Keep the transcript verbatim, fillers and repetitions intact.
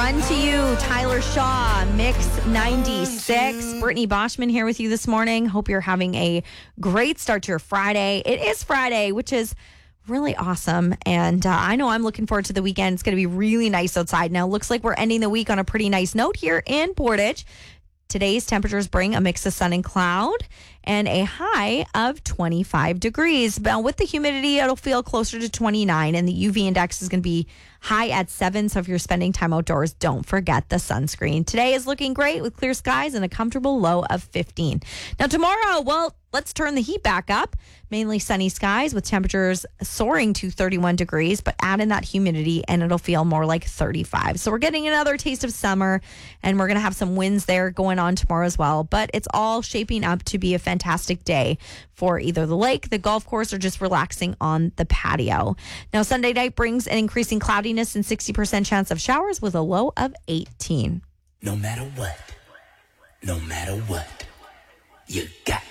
Run to You, Tyler Shaw, Mix ninety-six. Brittany Boschman here with you this morning. Hope you're having a great start to your Friday. It is Friday, which is really awesome. And uh, I know I'm looking forward to the weekend. It's going to be really nice outside. Now, looks like we're ending the week on a pretty nice note here in Portage. Today's temperatures bring a mix of sun and cloud and a high of twenty-five degrees. Now, with the humidity, it'll feel closer to twenty-nine, and the U V index is going to be high at seven. So if you're spending time outdoors, don't forget the sunscreen. Today is looking great with clear skies and a comfortable low of fifteen. Now, tomorrow, well, let's turn the heat back up. Mainly sunny skies with temperatures soaring to thirty-one degrees, but add in that humidity and it'll feel more like thirty-five. So we're getting another taste of summer, and we're going to have some winds there going on tomorrow as well. But it's all shaping up to be a fantastic day for either the lake, the golf course, or just relaxing on the patio. Now, Sunday night brings an increasing cloudiness and sixty percent chance of showers with a low of eighteen. No matter what, no matter what, you got